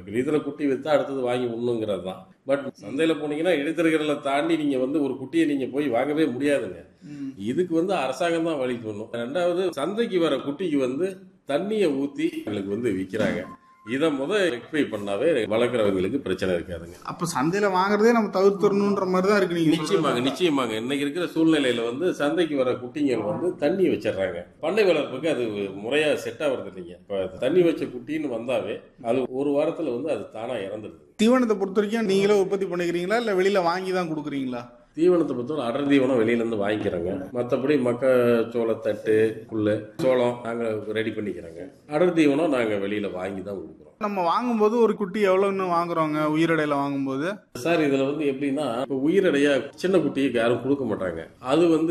இருக்குது. இதுல குட்டி வித்தா அடுத்தது வாங்கி உண்ணுங்கிறது தான். பட் சந்தையில போனீங்கன்னா இடைத்தரகர்களை தாண்டி நீங்க ஒரு குட்டியை நீங்க போய் வாங்கவே முடியாதுங்க. இதுக்கு அரசாங்கம் தான் வழி பண்ணணும். ரெண்டாவது, சந்தைக்கு வர குட்டிக்கு தண்ணியை ஊத்தி எங்களுக்கு விக்கிறாங்க. இதை ரெக்டிஃபை பண்ணாவே வளர்க்குறவங்களுக்கு பிரச்சனை இருக்காதுங்க. அப்ப சந்தையில வாங்குறதே நம்ம தவிர்த்துறணுன்ற மாதிரி தான் இருக்கு. நீங்க நிச்சயமாங்க இன்னைக்கு இருக்கிற சூழ்நிலையில சந்தைக்கு வர குட்டிங்க தண்ணி வச்சிடறாங்க. பண்ணை வளர்ப்புக்கு அது முறையா செட் ஆகுறது இல்லைங்க. இப்ப தண்ணி வச்ச குட்டின்னு வந்தாவே அது ஒரு வாரத்துல அது தானா இறந்துடுது. தீவனத்தை பொறுத்த வரைக்கும் நீங்களே உற்பத்தி பண்ணிக்கிறீங்களா இல்ல வெளியில வாங்கி தான் கொடுக்குறீங்களா? தீவனத்தை பொறுத்தவரை அடர் தீவனம் வெளியில இருந்து வாங்கிக்கிறோங்க. மற்றபடி சோளத்தட்டு, புல்லு, சோளம் நாங்க ரெடி பண்ணிக்கிறோங்க. அடர் தீவனம் நாங்க வெளியில வாங்கி தான் கொடுக்குறோம். நம்ம வாங்கும்போது ஒரு குட்டி எவ்வளவுன்னு வாங்குறோங்க உயிரடையில வாங்கும்போது? சார் இதுல எப்படின்னா, உயிரடையா சின்ன குட்டிக்கு யாரும் கொடுக்க மாட்டாங்க. அது